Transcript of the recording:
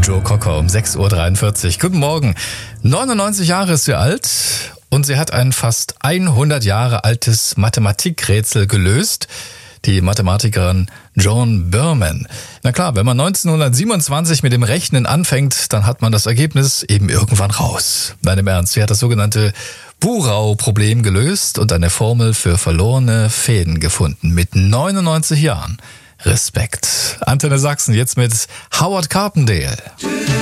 Joe Cocker um 6.43 Uhr. Guten Morgen. 99 Jahre ist sie alt und sie hat ein fast 100 Jahre altes Mathematikrätsel gelöst. Die Mathematikerin Joan Berman. Na klar, wenn man 1927 mit dem Rechnen anfängt, dann hat man das Ergebnis eben irgendwann raus. Nein, im Ernst, sie hat das sogenannte Burau-Problem gelöst und eine Formel für verlorene Fäden gefunden. Mit 99 Jahren. Respekt. Antenne Sachsen jetzt mit Howard Carpendale.